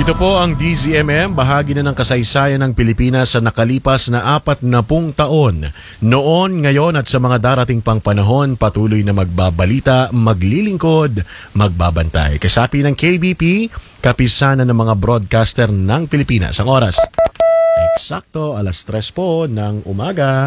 Ito po ang DZMM, bahagi na ng kasaysayan ng Pilipinas sa nakalipas na 40 taon. Noon, ngayon at sa mga darating pang panahon, patuloy na magbabalita, maglilingkod, magbabantay. Kasapi ng KBP, kapisanan ng mga broadcaster ng Pilipinas. Ang oras, eksakto, 3:00 po ng umaga.